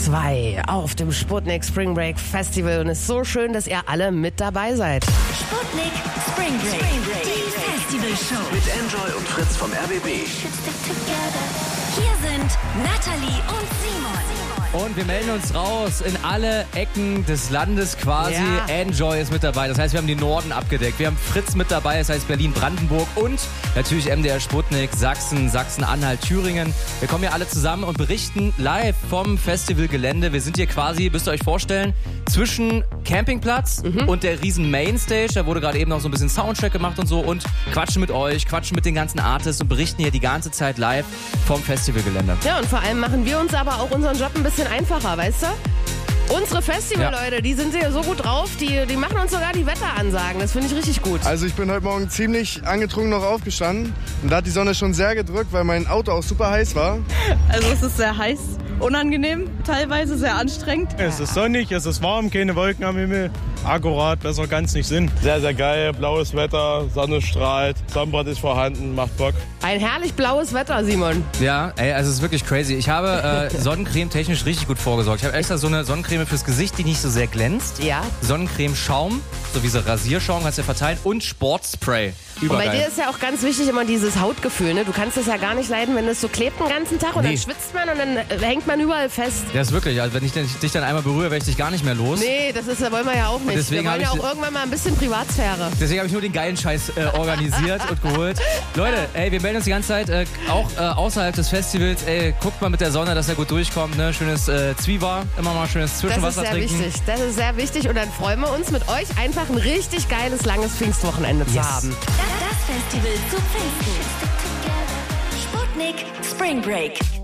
2 auf dem Sputnik Spring Break Festival und es ist so schön, dass ihr alle mit dabei seid. Sputnik Spring Break, die Festivalshow. Mit Enjoy und Fritz vom RBB. Hier sind Natalie und Simon. Und wir melden uns raus in alle Ecken des Landes quasi. Ja. Enjoy ist mit dabei. Das heißt, wir haben den Norden abgedeckt. Wir haben Fritz mit dabei, das heißt Berlin, Brandenburg und natürlich MDR Sputnik, Sachsen, Sachsen-Anhalt, Thüringen. Wir kommen hier alle zusammen und berichten live vom Festivalgelände. Wir sind hier quasi, müsst ihr euch vorstellen, zwischen Campingplatz und der riesen Mainstage. Da wurde gerade eben noch so ein bisschen Soundcheck gemacht und so und quatschen mit euch, quatschen mit den ganzen Artists und berichten hier die ganze Zeit live vom Festivalgelände. Ja, und vor allem machen wir uns aber auch unseren Job ein bisschen einfacher, weißt du? Unsere Festivalleute, die sind ja so gut drauf, die machen uns sogar die Wetteransagen. Das finde ich richtig gut. Also ich bin heute Morgen ziemlich angetrunken noch aufgestanden und da hat die Sonne schon sehr gedrückt, weil mein Auto auch super heiß war. Also es ist sehr heiß, unangenehm, teilweise sehr anstrengend. Es ist sonnig, es ist warm, keine Wolken am Himmel. Akkurat, besser kann es nicht sein. Sehr, sehr geil, blaues Wetter, Sonne strahlt, Sonnenbrand ist vorhanden, macht Bock. Ein herrlich blaues Wetter, Simon. Ja, ey, also es ist wirklich crazy. Ich habe Sonnencreme technisch richtig gut vorgesorgt. Ich habe extra so eine Sonnencreme fürs Gesicht, die nicht so sehr glänzt. Ja. Sonnencreme Schaum, so wie so Rasierschaum, kannst du ja verteilen. Und Sportspray. Und bei Übergeil. dir ist ja auch ganz wichtig immer dieses Hautgefühl, ne? Du kannst es ja gar nicht leiden, wenn es so klebt den ganzen Tag und Nee. dann schwitzt man und dann hängt man überall fest. Ja, ist wirklich. Also wenn ich dich dann einmal berühre, werde ich dich gar nicht mehr los. Nee, das wollen wir ja auch nicht. deswegen Wir wollen ja hab auch ich- irgendwann mal ein bisschen Privatsphäre. Deswegen habe ich nur den geilen Scheiß organisiert und geholt. Leute, ey, wir melden uns die ganze Zeit, auch außerhalb des Festivals. Ey, guckt mal mit der Sonne, dass er gut durchkommt. Ne? Schönes Zwieber, immer mal schönes Das ist Zwischenwasser sehr trinken. wichtig. Das ist sehr wichtig und dann freuen wir uns mit euch einfach ein richtig geiles, langes Pfingstwochenende zu haben. Das Festival zu Pfingsten. Sputnik Spring Break.